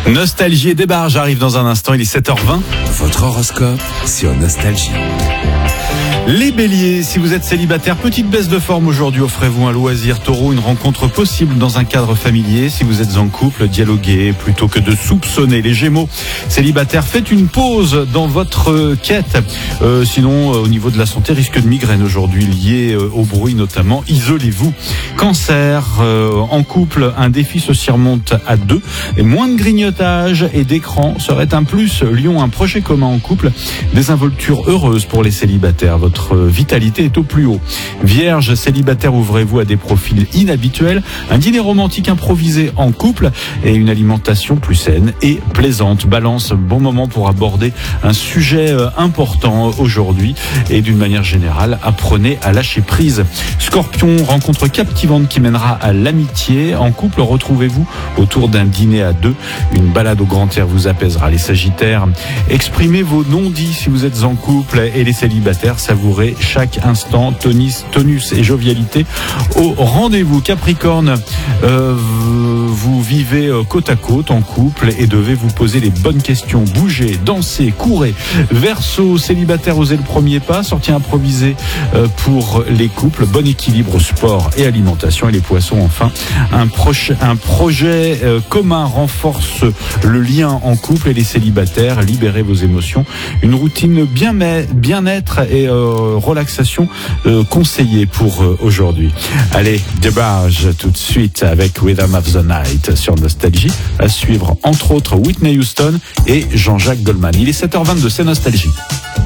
Nostalgie et débarge arrive dans un instant, il est 7h20. Votre horoscope sur Nostalgie. Les béliers, si vous êtes célibataire, petite baisse de forme aujourd'hui, offrez-vous un loisir. Taureau, une rencontre possible dans un cadre familier. Si vous êtes en couple, dialoguez plutôt que de soupçonner. Les gémeaux, célibataire, faites une pause dans votre quête. Sinon, au niveau de la santé, risque de migraine aujourd'hui lié au bruit notamment. Isolez-vous. Cancer, en couple, un défi se surmonte à deux. Et moins de grignotage et d'écran serait un plus. Lion, un projet commun en couple. Désinvolture heureuse pour les célibataires. Votre vitalité est au plus haut. Vierge, célibataire, ouvrez-vous à des profils inhabituels. Un dîner romantique improvisé en couple et une alimentation plus saine et plaisante. Balance, bon moment pour aborder un sujet important aujourd'hui et d'une manière générale, apprenez à lâcher prise. Scorpion, rencontre captivante qui mènera à l'amitié. En couple, retrouvez-vous autour d'un dîner à deux. Une balade au grand air vous apaisera. Les Sagittaires, exprimez vos non-dits si vous êtes en couple et les célibataires, savourez chaque instant, tonus et jovialité au rendez-vous. Capricorne, vous vivez côte à côte en couple et devez vous poser les bonnes questions. Bougez, dansez, courez. Verseau, célibataire, osez le premier pas. Sortie improvisée pour les couples. Bon équilibre sport et alimentation. Et les poissons, enfin, un projet commun renforce le lien en couple et les célibataires. Libérez vos émotions. Une routine bien-être et relaxation conseillée pour aujourd'hui. Allez, débarge tout de suite avec Rhythm of the Night sur Nostalgie. À suivre entre autres Whitney Houston et Jean-Jacques Goldman. Il est 7h22, c'est Nostalgie.